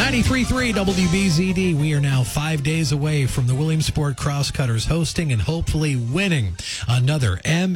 93.3 WBZD. We are now 5 days away from the Williamsport Crosscutters hosting and hopefully winning another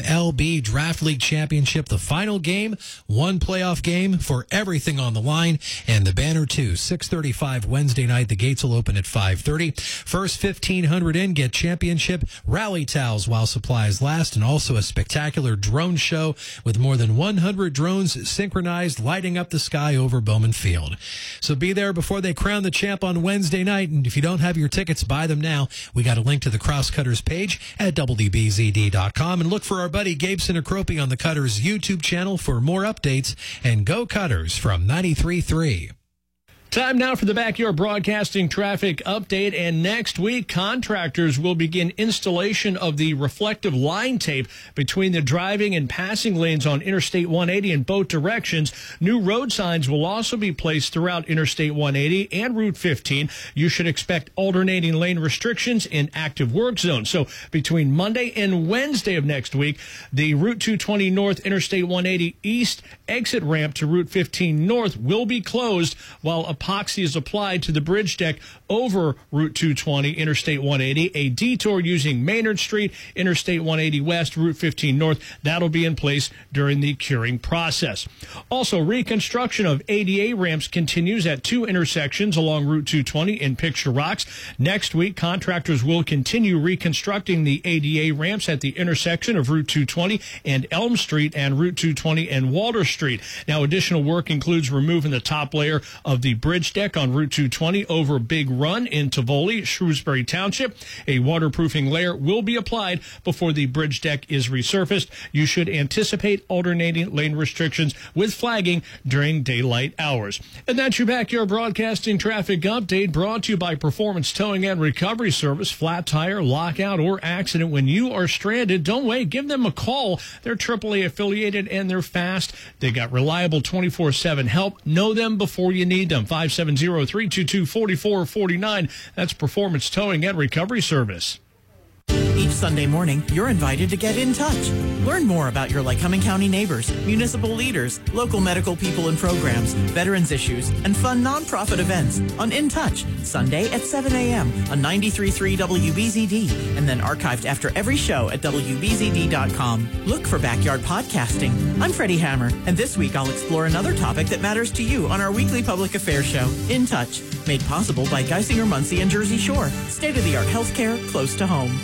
MLB Draft League Championship. The final game, one playoff game for everything on the line, and the banner too. 6:35 Wednesday night. The gates will open at 5:30. First 1,500 in get championship rally towels while supplies last, and also a spectacular drone show with more than 100 drones synchronized lighting up the sky over Bowman Field. So be there before they crown the champ on Wednesday night. And if you don't have your tickets, buy them now. We got a link to the Crosscutters page at WBZD.com. And look for our buddy Gabe Sinacropi on the Cutters YouTube channel for more updates. And go Cutters from 93.3. Time now for the Backyard Broadcasting traffic update. And next week, contractors will begin installation of the reflective line tape between the driving and passing lanes on Interstate 180 in both directions. New road signs will also be placed throughout Interstate 180 and Route 15. You should expect alternating lane restrictions in active work zones. So between Monday and Wednesday of next week, the Route 220 North Interstate 180 East exit ramp to Route 15 North will be closed while epoxy is applied to the bridge deck over Route 220, Interstate 180. A detour using Maynard Street, Interstate 180 West, Route 15 North. That'll be in place during the curing process. Also, reconstruction of ADA ramps continues at two intersections along Route 220 in Picture Rocks. Next week, contractors will continue reconstructing the ADA ramps at the intersection of Route 220 and Elm Street and Route 220 and Walter Street. Now, additional work includes removing the top layer of the bridge deck on Route 220 over Big Run in Tivoli, Shrewsbury Township. A waterproofing layer will be applied before the bridge deck is resurfaced. You should anticipate alternating lane restrictions with flagging during daylight hours. And that's your Backyard Broadcasting traffic update, brought to you by Performance Towing and Recovery Service. Flat tire, lockout, or accident. When you are stranded, don't wait. Give them a call. They're AAA affiliated and they're fast. They got reliable 24/7 help. Know them before you need them. 570-322-4449. That's Performance Towing and Recovery Service. Each Sunday morning, you're invited to get in touch. Learn more about your Lycoming County neighbors, municipal leaders, local medical people and programs, veterans issues, and fun nonprofit events on In Touch, Sunday at 7 a.m. on 93.3 WBZD, and then archived after every show at WBZD.com. Look for Backyard Podcasting. I'm Freddie Hammer, and this week I'll explore another topic that matters to you on our weekly public affairs show, In Touch, made possible by Geisinger, Muncie, and Jersey Shore. State-of-the-art healthcare close to home.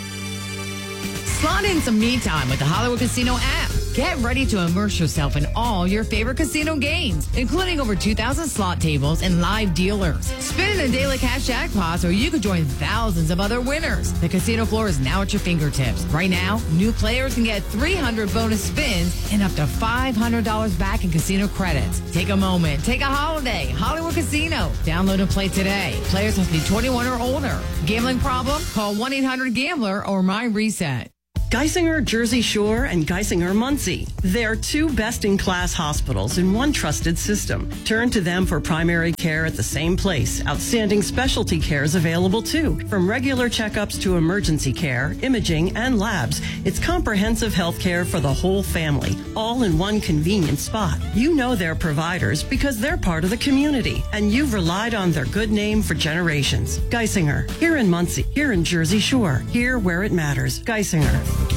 Slot in some me time with the Hollywood Casino app. Get ready to immerse yourself in all your favorite casino games, including over 2,000 slot tables and live dealers. Spin in the daily cash jackpots, or you could join thousands of other winners. The casino floor is now at your fingertips. Right now, new players can get 300 bonus spins and up to $500 back in casino credits. Take a moment. Take a holiday. Hollywood Casino. Download and play today. Players must be 21 or older. Gambling problem? Call 1-800-GAMBLER or MyReset. Geisinger, Jersey Shore, and Geisinger, Muncie. They're two best-in-class hospitals in one trusted system. Turn to them for primary care at the same place. Outstanding specialty care is available too. From regular checkups to emergency care, imaging, and labs, it's comprehensive health care for the whole family, all in one convenient spot. You know their providers because they're part of the community, and you've relied on their good name for generations. Geisinger, here in Muncie, here in Jersey Shore, here where it matters. Geisinger.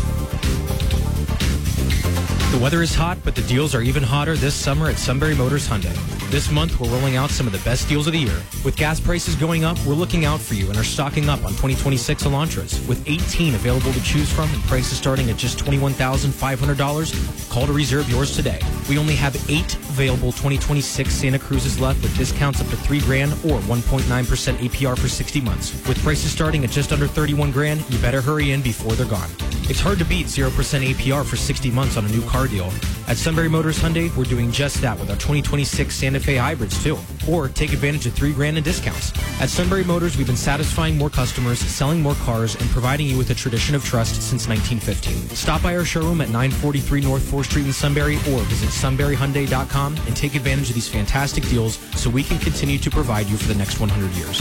The weather is hot, but the deals are even hotter this summer at Sunbury Motors Hyundai. This month, we're rolling out some of the best deals of the year. With gas prices going up, we're looking out for you and are stocking up on 2026 Elantras. With 18 available to choose from and prices starting at just $21,500, call to reserve yours today. We only have 8 available 2026 Santa Cruzes left with discounts up to $3,000 or 1.9% APR for 60 months. With prices starting at just under $31,000, you better hurry in before they're gone. It's hard to beat 0% APR for 60 months on a new car deal. At Sunbury Motors Hyundai, we're doing just that with our 2026 Santa Fe hybrids too. Or take advantage of $3,000 in discounts. At Sunbury Motors, we've been satisfying more customers, selling more cars, and providing you with a tradition of trust since 1915. Stop by our showroom at 943 North 4th Street in Sunbury or visit sunburyhyundai.com and take advantage of these fantastic deals so we can continue to provide you for the next 100 years.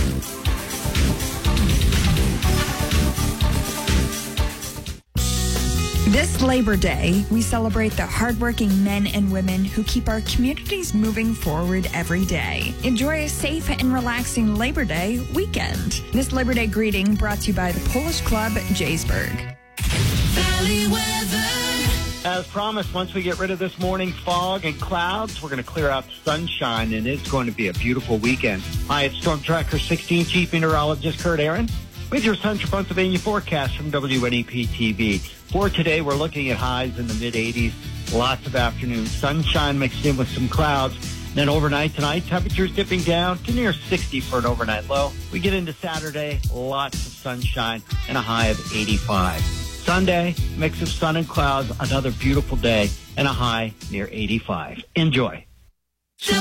This Labor Day, we celebrate the hardworking men and women who keep our communities moving forward every day. Enjoy a safe and relaxing Labor Day weekend. This Labor Day greeting brought to you by the Polish Club, Jaysburg. Valley weather. As promised, once we get rid of this morning fog and clouds, we're going to clear out the sunshine, and it's going to be a beautiful weekend. Hi, it's Storm Tracker 16 Chief Meteorologist Kurt Aaron with your Central Pennsylvania forecast from WNEP-TV. For today, we're looking at highs in the mid-80s, lots of afternoon sunshine mixed in with some clouds. Then overnight tonight, temperatures dipping down to near 60 for an overnight low. We get into Saturday, lots of sunshine and a high of 85. Sunday, mix of sun and clouds, another beautiful day, and a high near 85. Enjoy.